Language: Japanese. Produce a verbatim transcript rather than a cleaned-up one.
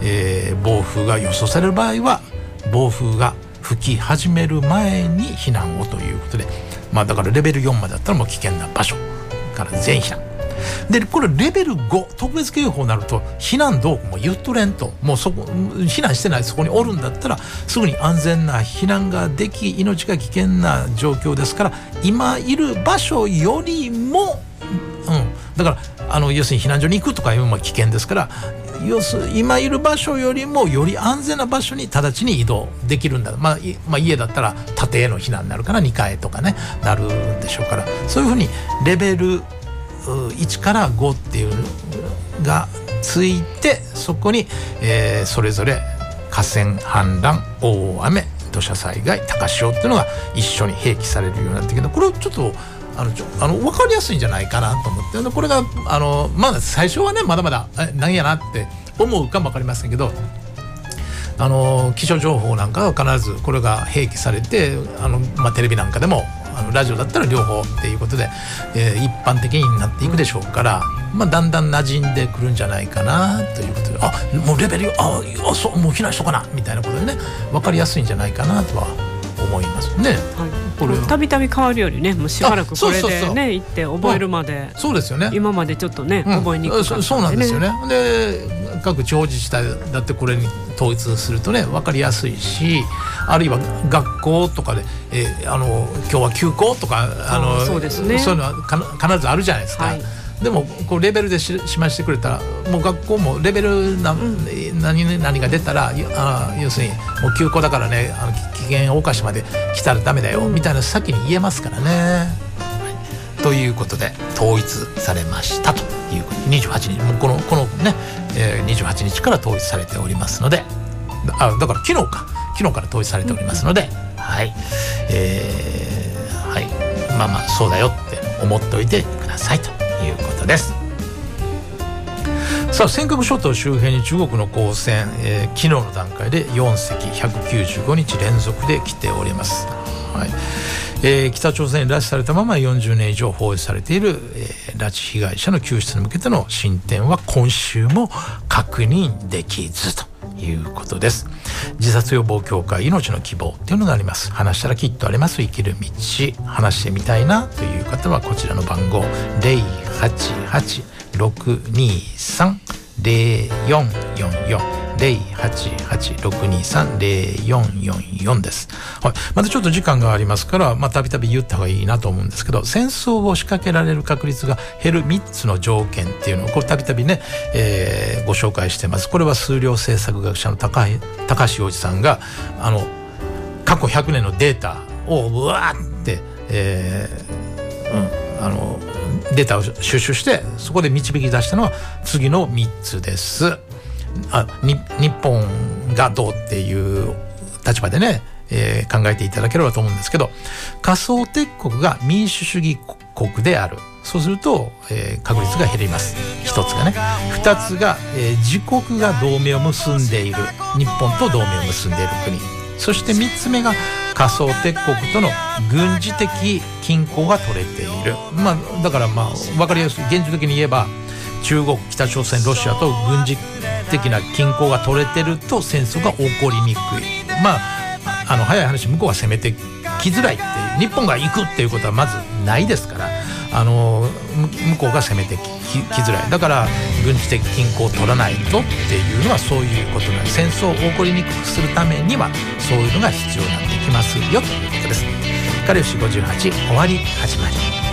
えー、暴風が予想される場合は暴風が吹き始める前に避難をということで、まあ、だからレベルよんまでだったらもう危険な場所から全避難で、これレベルご特別警報になると避難どうこうも言っとれんと、もうそこ避難してないそこにおるんだったらすぐに安全な避難ができ命が危険な状況ですから、今いる場所よりも、うん、だからあの要するに避難所に行くとかいうのも危険ですから、要するに今いる場所よりもより安全な場所に直ちに移動できるんだ、まあまあ、家だったら建への避難になるからにかいとかねなるんでしょうから、そういうふうにレベルいちからごっていうのがついて、そこに、えー、それぞれ河川氾濫大雨土砂災害高潮っていうのが一緒に併記されるようになってるけど、これをちょっとあのちょあの分かりやすいんじゃないかなと思って、これがあの、まあ、最初はねまだまだ何やなって思うかも分かりませんけど、あの気象情報なんかは必ずこれが併記されて、あの、まあ、テレビなんかでもあのラジオだったら両方っていうことで、えー、一般的になっていくでしょうから、まあ、だんだん馴染んでくるんじゃないかなということで、あもうレベルああそうもう避難しとかなみたいなことでね分かりやすいんじゃないかなとは思いますね。 たびたび変わるよりねもうしばらくこれでね行って覚えるまで、 そうですよね、 今までちょっとね、うん、覚えにくかったんでね。 そうなんですよね。で各地方自治体だってこれに統一するとね分かりやすいし、あるいは学校とかで、えー、あの今日は休校とかあのそうですね、 そういうのはか必ずあるじゃないですか、はい、でもこうレベルでし示してくれたらもう学校もレベルな、うん、何, 何が出たらあ要するにもう休校だからねあの危険を冒しまで来たらダメだよ、うん、みたいな先に言えますからね、はい、ということで統一されましたということにじゅうはちにちもうこのこのね、えー、にじゅうはちにちから統一されておりますので、あだから昨日か昨日から統一されておりますので、うん、はい、えー、はいまあまあそうだよって思っておいてくださいということです。さあ尖閣諸島周辺に中国の公船、えー、昨日の段階でよんせきひゃくきゅうじゅうごにち連続で来ております、はいえー、北朝鮮に拉致されたままよんじゅうねん以上放置されている、えー、拉致被害者の救出に向けての進展は今週も確認できずということです。自殺予防協会命の希望というのがあります。話したらきっとあります生きる道、話してみたいなという方はこちらの番号 ゼロはちはち ろくにさん ゼロよんよんよん ゼロはちはち ろくにさん ゼロよんよんよん です、はい、まだちょっと時間がありますからまあたびたび言った方がいいなと思うんですけど、戦争を仕掛けられる確率が減るみっつの条件っていうのをこれたびたびね、えー、ご紹介してます。これは数量政策学者の高高橋洋一さんがあの過去ひゃくねんのデータをうわーって、えーうん、あのデータを収集してそこで導き出したのは次のみっつです。あに日本がどうっていう立場でね、えー、考えていただければと思うんですけど、仮想敵国が民主主義国である、そうすると、えー、確率が減ります。一つがね、二つが、えー、自国が同盟を結んでいる、日本と同盟を結んでいる国、そして三つ目が仮想敵国との軍事的均衡が取れている。まあだからまあ分かりやすい現実的に言えば中国、北朝鮮、ロシアと軍事的な均衡が取れてると戦争が起こりにくい。まああの早い話向こうが攻めてきづらいっていう、日本が行くっていうことはまずないですから、あの向こうが攻めて き, きづらい。だから軍事的均衡を取らないとっていうのはそういうことなんです。戦争を起こりにくくするためにはそういうのが必要になってきますよということです。かりゆしごじゅうはち終わり始まり。